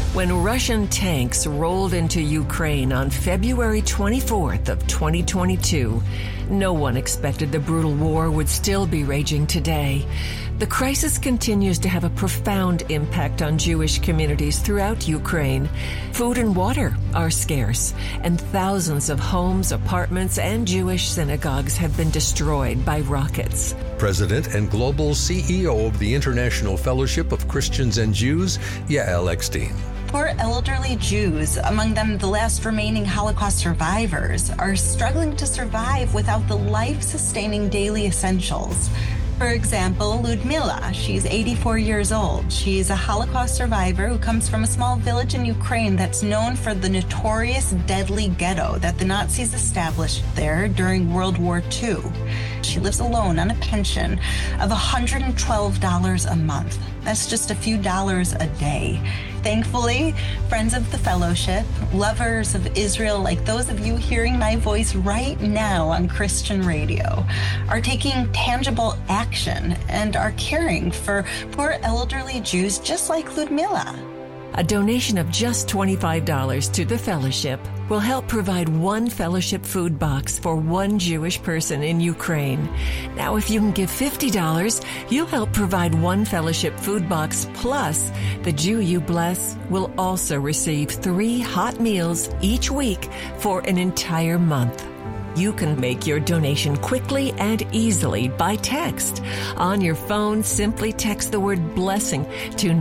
When Russian tanks rolled into Ukraine on February 24th of 2022, no one expected the brutal war would still be raging today. The crisis continues to have a profound impact on Jewish communities throughout Ukraine. Food and water are scarce, and thousands of homes, apartments, and Jewish synagogues have been destroyed by rockets. President and Global CEO of the International Fellowship of Christians and Jews, Yael Eckstein. Poor elderly Jews, among them the last remaining Holocaust survivors, are struggling to survive without the life-sustaining daily essentials. For example, Ludmila, she's 84 years old. She's a Holocaust survivor who comes from a small village in Ukraine that's known for the notorious deadly ghetto that the Nazis established there during World War II. She lives alone on a pension of $112 a month. That's just a few dollars a day. Thankfully, friends of the fellowship, lovers of Israel like those of you hearing my voice right now on Christian radio, are taking tangible action and are caring for poor elderly Jews just like Ludmila. A donation of just $25 to the fellowship will help provide one fellowship food box for one Jewish person in Ukraine. Now, if you can give $50, you'll help provide one fellowship food box, plus the Jew you bless will also receive 3 hot meals each week for an entire month. You can make your donation quickly and easily by text. On your phone, simply text the word blessing to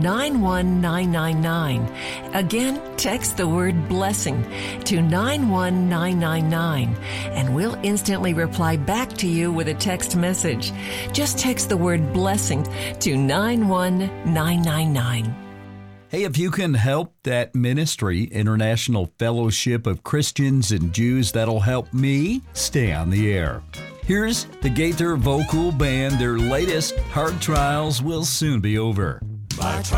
91999. Again, text the word blessing to 91999, and we'll instantly reply back to you with a text message. Just text the word blessing to 91999. Hey, if you can help that ministry, International Fellowship of Christians and Jews, that'll help me stay on the air. Here's the Gaither Vocal Band. Their latest, Hard Trials Will Soon Be Over.